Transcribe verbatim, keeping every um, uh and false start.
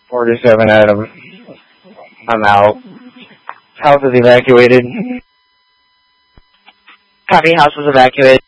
forty-seven Adam. I'm out. House is evacuated. Copy, house was evacuated.